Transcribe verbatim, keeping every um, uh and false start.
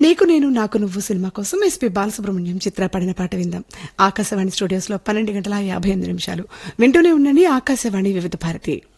నీకు నేను నాకు నువ్వు సినిమా కోసం ఎస్పీ బాలసుబ్రహ్మణ్యం చిత్ర పాడిన పాట విందాం. ఆకాశవాణి స్టూడియోస్ లో పన్నెండు గంటల యాభై ఎనిమిది నిమిషాలు వింటూనే ఉండండి ఆకాశవాణి వివిధ భారతి.